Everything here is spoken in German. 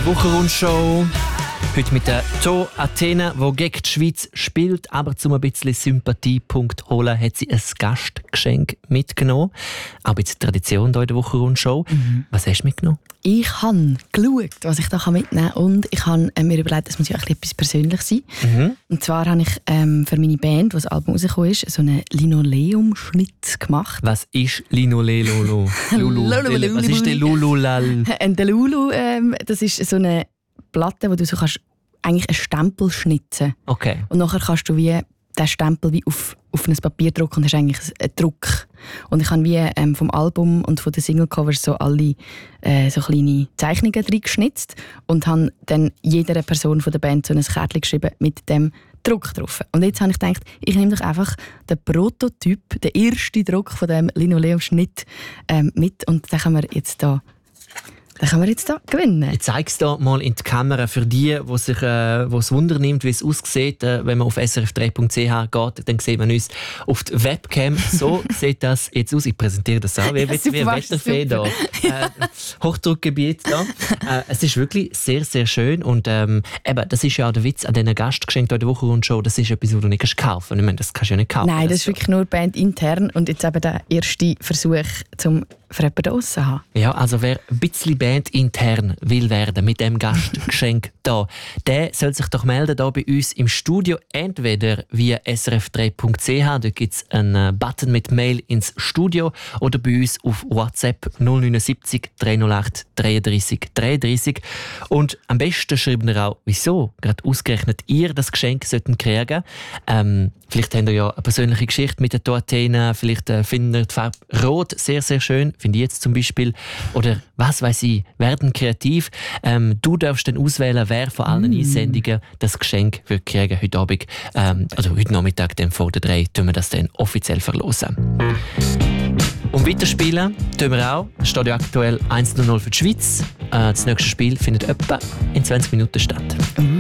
Wochenrundshow. Heute mit der To Athena, die gegen die Schweiz spielt. Aber um ein bisschen Sympathiepunkt zu holen, hat sie ein Gastgeschenk mitgenommen. Auch ein bisschen Tradition hier in der Wochenrundshow. Was hast du mitgenommen? Ich habe geschaut, was ich da mitnehmen kann. Und ich habe mir überlegt, es muss ja etwas Persönliches sein. Und zwar habe ich für meine Band, wo das Album rausgekommen ist, so einen Linoleumschnitt gemacht. Was ist Linoleum? Was ist der Lululal? Der Lulu, das ist so eine Platte, wo du so kannst eigentlich einen Stempel schnitzen. Okay. Und nachher kannst du wie den Stempel wie auf ein Papier drucken und hast eigentlich einen Druck. Und ich habe wie vom Album und von den Singlecovers so alle so kleine Zeichnungen drin geschnitzt und habe dann jeder Person von der Band so ein Kärtchen geschrieben mit dem Druck drauf. Und jetzt habe ich gedacht, ich nehme doch einfach den Prototyp, den ersten Druck von dem Linoleumschnitt mit und den können wir jetzt da gewinnen. Ich zeige es hier mal in die Kamera für die, die sich es Wunder nimmt, wie es aussieht. Wenn man auf srf3.ch geht, dann sieht man uns auf der Webcam. So sieht das jetzt aus. Ich präsentiere das auch. Wie ein Wetterfee hier. Hochdruckgebiet da. Es ist wirklich sehr, sehr schön. Und eben, das ist ja auch der Witz an diesen Gastgeschenken in der Wochenrundshow. Das ist etwas, was du nicht kaufen kannst. Ich meine, das kannst du ja nicht kaufen. Nein, das ist wirklich nur bandintern. Und jetzt eben der erste Versuch, zum für jemanden draussen zu haben. Ja, also wer ein bisschen bandintern will werden mit dem Gastgeschenk da, der soll sich doch melden hier bei uns im Studio, entweder via srf3.ch, da gibt es einen Button mit Mail ins Studio, oder bei uns auf WhatsApp 079 308 33 33. Und am besten schreiben ihr auch, wieso gerade ausgerechnet ihr das Geschenk sollten kriegen. Vielleicht habt ihr ja eine persönliche Geschichte mit der To Athena, vielleicht findet ihr die Farbe Rot sehr, sehr schön, finde ich jetzt zum Beispiel. Oder was weiß ich, werden kreativ. Du darfst dann auswählen, wer von allen Einsendungen das Geschenk wird kriegen heute Abend. Also heute Nachmittag dann vor der 3 tun wir das dann offiziell verlosen. Und weiterspielen tun wir auch. Es steht ja aktuell 1:0 für die Schweiz. Das nächste Spiel findet etwa in 20 Minuten statt.